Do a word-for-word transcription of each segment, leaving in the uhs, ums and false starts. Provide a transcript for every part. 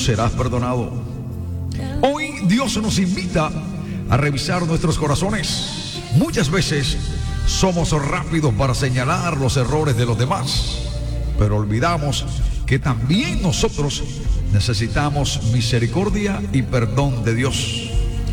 serás perdonado. Hoy Dios nos invita a revisar nuestros corazones. Muchas veces somos rápidos para señalar los errores de los demás, pero olvidamos que también nosotros necesitamos misericordia y perdón de Dios.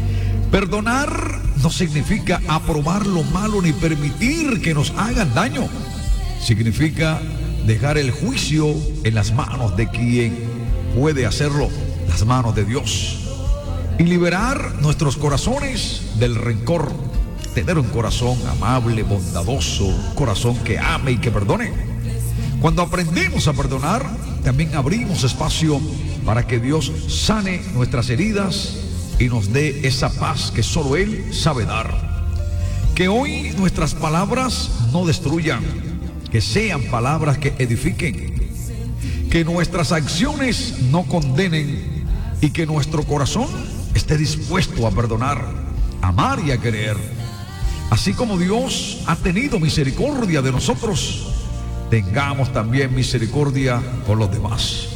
Perdonar no significa aprobar lo malo ni permitir que nos hagan daño. Significa dejar el juicio en las manos de quien puede hacerlo, las manos de Dios, y liberar nuestros corazones del rencor. Tener un corazón amable, bondadoso, un corazón que ame y que perdone. Cuando aprendemos a perdonar, también abrimos espacio para que Dios sane nuestras heridas y nos dé esa paz que solo Él sabe dar. Que hoy nuestras palabras no destruyan, que sean palabras que edifiquen. Que nuestras acciones no condenen y que nuestro corazón esté dispuesto a perdonar, amar y a querer. Así como Dios ha tenido misericordia de nosotros, tengamos también misericordia con los demás.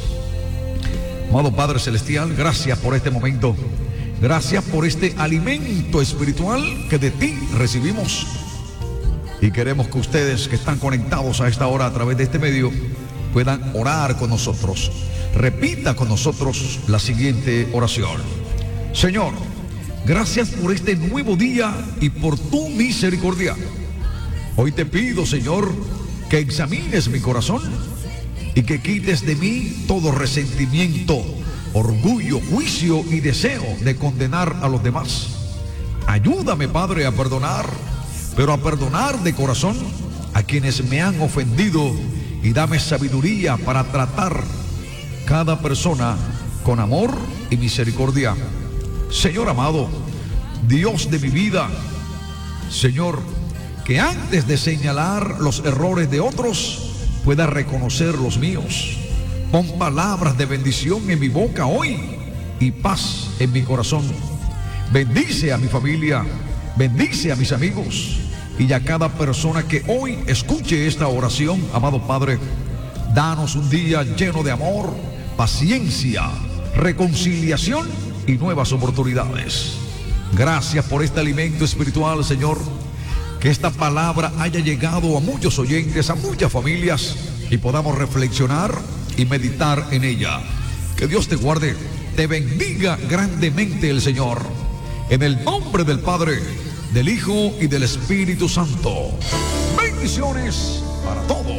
Amado Padre Celestial, gracias por este momento. Gracias por este alimento espiritual que de ti recibimos. Y queremos que ustedes que están conectados a esta hora a través de este medio puedan orar con nosotros. Repita con nosotros la siguiente oración. Señor, gracias por este nuevo día y por tu misericordia. Hoy te pido, Señor, que examines mi corazón y que quites de mí todo resentimiento, orgullo, juicio y deseo de condenar a los demás. Ayúdame, Padre, a perdonar, pero a perdonar de corazón a quienes me han ofendido, y dame sabiduría para tratar cada persona con amor y misericordia. Señor amado, Dios de mi vida, Señor, que antes de señalar los errores de otros, pueda reconocer los míos. Pon palabras de bendición en mi boca hoy y paz en mi corazón. Bendice a mi familia, bendice a mis amigos y a cada persona que hoy escuche esta oración. Amado Padre, danos un día lleno de amor, paciencia, reconciliación y nuevas oportunidades. Gracias por este alimento espiritual, Señor. Que esta palabra haya llegado a muchos oyentes, a muchas familias, y podamos reflexionar y meditar en ella. Que Dios te guarde, te bendiga grandemente el Señor. En el nombre del Padre, del Hijo y del Espíritu Santo. Bendiciones para todos.